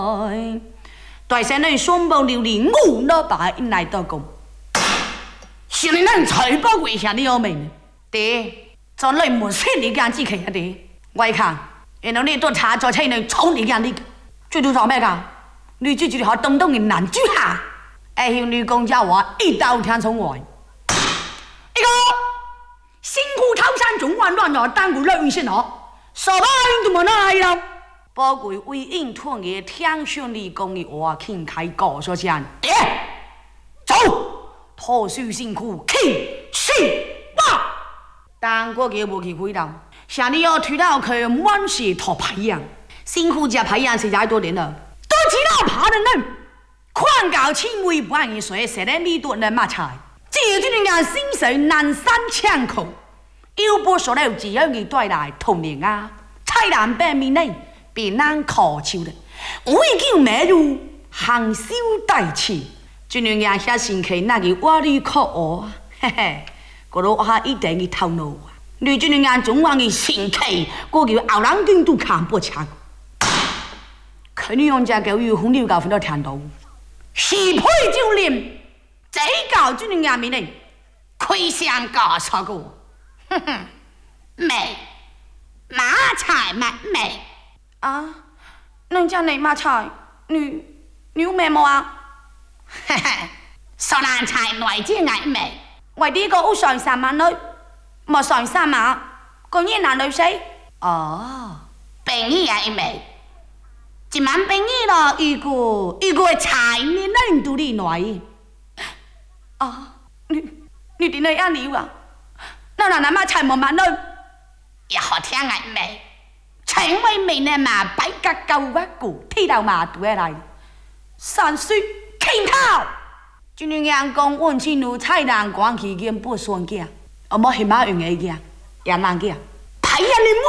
大山人双胞流离，我老爸引来到工。现在咱财宝跪下你要命，爹，咱来没事你干几去啊爹？我看，原来你都查做菜呢，冲你干你，最多做咩噶？你这就是好东东的男主下，哎，向女公家话一刀听从我。一个辛苦高山中万乱了，当古热运线哦，手把运怎么来了？宝贵为应托嘅天上理工嘅话，请开告说声，爹，走，拖书辛苦，去吧。当过嘅无去回答，像你要推到去满血托排样，辛苦加排样是在多年了，都知道爬的人，宽高轻微不按一水，谁来米多人马菜？这就人家薪水南山枪口，又不说了只要你带来童年啊，菜篮白面呢？别难考求的，我已经没入行修代起，就人家下星期那个瓦里考我，嘿嘿，嗰度我一定嘅头脑啊！你就人家中华嘅星期，嗰叫后人根都看不清，佢你用只狗语红牛狗分到听到，是配就连，最高就人家面呢，亏相搞错过，哼哼，美马菜买美。啊，人家你马菜，你有咩冇啊？嘿嘿，索蘭菜內之藝味，為呢個屋上3萬女，莫上3萬，個嘢男女死。哦，便宜藝味，1萬便宜咯，一個菜你能獨立來？啊，你點解安尼啊？那哪馬菜冇萬女，也好聽藝味。成為美呢嘛，擺格夠一個，睇到嘛對嚟。山水傾頭，今日人講運氣路菜單講起件不算嘅，我冇起碼用嘅嘅，也難嘅。睇人哋